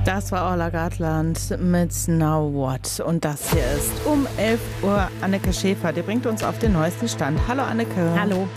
Das war Orla Gartland mit Now What. Und das hier ist um 11 Uhr Anneke Schäfer. Die bringt uns auf den neuesten Stand. Hallo Anneke. Hallo.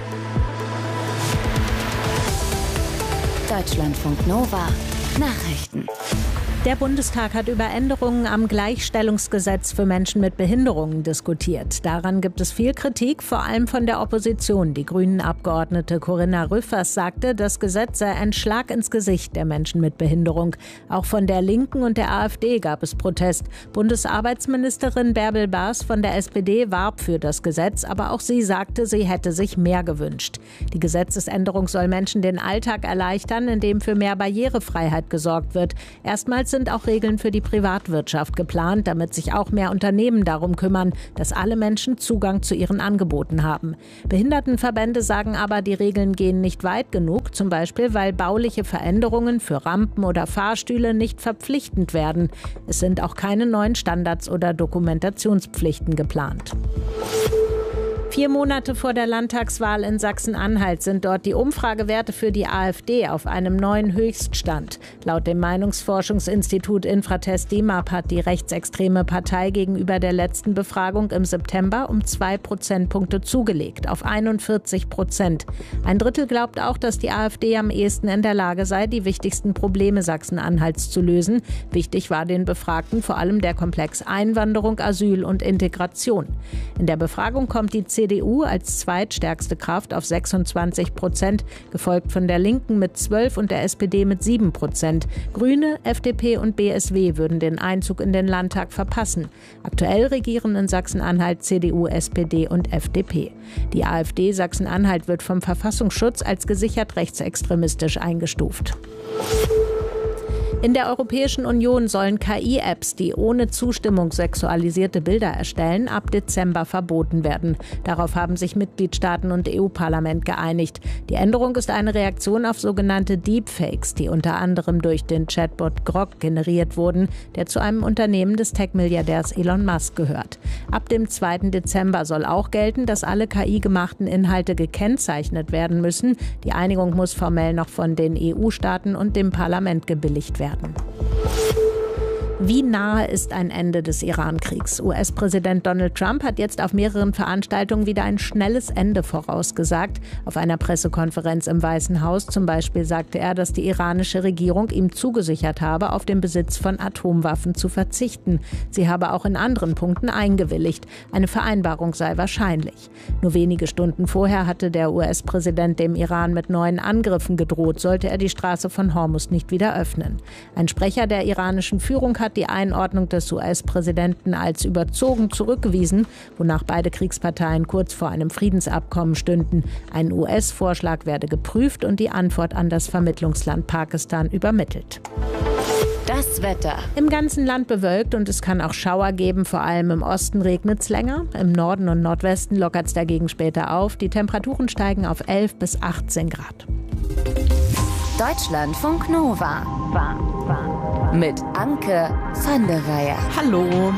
Deutschlandfunk Nova Nachrichten. Der Bundestag hat über Änderungen am Gleichstellungsgesetz für Menschen mit Behinderungen diskutiert. Daran gibt es viel Kritik, vor allem von der Opposition. Die Grünen-Abgeordnete Corinna Rüffers sagte, das Gesetz sei ein Schlag ins Gesicht der Menschen mit Behinderung. Auch von der Linken und der AfD gab es Protest. Bundesarbeitsministerin Bärbel Baas von der SPD warb für das Gesetz, aber auch sie sagte, sie hätte sich mehr gewünscht. Die Gesetzesänderung soll Menschen den Alltag erleichtern, indem für mehr Barrierefreiheit gesorgt wird. Erstmals sind auch Regeln für die Privatwirtschaft geplant, damit sich auch mehr Unternehmen darum kümmern, dass alle Menschen Zugang zu ihren Angeboten haben. Behindertenverbände sagen aber, die Regeln gehen nicht weit genug, zum Beispiel, weil bauliche Veränderungen für Rampen oder Fahrstühle nicht verpflichtend werden. Es sind auch keine neuen Standards oder Dokumentationspflichten geplant. 4 Monate vor der Landtagswahl in Sachsen-Anhalt sind dort die Umfragewerte für die AfD auf einem neuen Höchststand. Laut dem Meinungsforschungsinstitut Infratest DIMAP hat die rechtsextreme Partei gegenüber der letzten Befragung im September um 2 Prozentpunkte zugelegt, auf 41%. Ein Drittel glaubt auch, dass die AfD am ehesten in der Lage sei, die wichtigsten Probleme Sachsen-Anhalts zu lösen. Wichtig war den Befragten vor allem der Komplex Einwanderung, Asyl und Integration. In der Befragung kommt die CDU als zweitstärkste Kraft auf 26%, gefolgt von der Linken mit 12% und der SPD mit 7%. Grüne, FDP und BSW würden den Einzug in den Landtag verpassen. Aktuell regieren in Sachsen-Anhalt CDU, SPD und FDP. Die AfD Sachsen-Anhalt wird vom Verfassungsschutz als gesichert rechtsextremistisch eingestuft. In der Europäischen Union sollen KI-Apps, die ohne Zustimmung sexualisierte Bilder erstellen, ab Dezember verboten werden. Darauf haben sich Mitgliedstaaten und EU-Parlament geeinigt. Die Änderung ist eine Reaktion auf sogenannte Deepfakes, die unter anderem durch den Chatbot Grok generiert wurden, der zu einem Unternehmen des Tech-Milliardärs Elon Musk gehört. Ab dem 2. Dezember soll auch gelten, dass alle KI-gemachten Inhalte gekennzeichnet werden müssen. Die Einigung muss formell noch von den EU-Staaten und dem Parlament gebilligt werden. Wie nahe ist ein Ende des Iran-Kriegs? US-Präsident Donald Trump hat jetzt auf mehreren Veranstaltungen wieder ein schnelles Ende vorausgesagt. Auf einer Pressekonferenz im Weißen Haus zum Beispiel sagte er, dass die iranische Regierung ihm zugesichert habe, auf den Besitz von Atomwaffen zu verzichten. Sie habe auch in anderen Punkten eingewilligt. Eine Vereinbarung sei wahrscheinlich. Nur wenige Stunden vorher hatte der US-Präsident dem Iran mit neuen Angriffen gedroht, sollte er die Straße von Hormuz nicht wieder öffnen. Ein Sprecher der iranischen Führung hat die Einordnung des US-Präsidenten als überzogen zurückgewiesen, wonach beide Kriegsparteien kurz vor einem Friedensabkommen stünden. Ein US-Vorschlag werde geprüft und die Antwort an das Vermittlungsland Pakistan übermittelt. Das Wetter. Im ganzen Land bewölkt und es kann auch Schauer geben. Vor allem im Osten regnet es länger. Im Norden und Nordwesten lockert es dagegen später auf. Die Temperaturen steigen auf 11 bis 18 Grad. Deutschlandfunk Nova. Mit Anke van der Weyer. Hallo.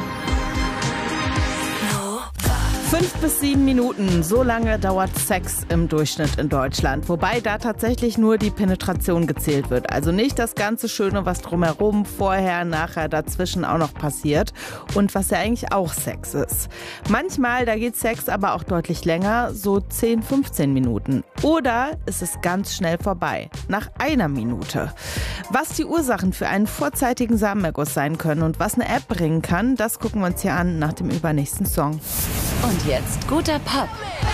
5 bis 7 Minuten, so lange dauert Sex im Durchschnitt in Deutschland. Wobei da tatsächlich nur die Penetration gezählt wird. Also nicht das ganze Schöne, was drumherum, vorher, nachher, dazwischen auch noch passiert. Und was ja eigentlich auch Sex ist. Manchmal, da geht Sex aber auch deutlich länger, so 10, 15 Minuten. Oder ist es ganz schnell vorbei, nach einer Minute. Was die Ursachen für einen vorzeitigen Samenerguss sein können und was eine App bringen kann, das gucken wir uns hier an nach dem übernächsten Song. Und jetzt guter Pop.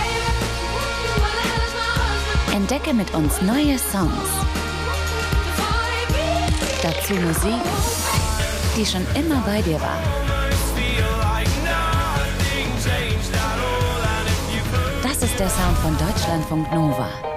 Entdecke mit uns neue Songs. Dazu Musik, die schon immer bei dir war. Das ist der Sound von Deutschlandfunk Nova.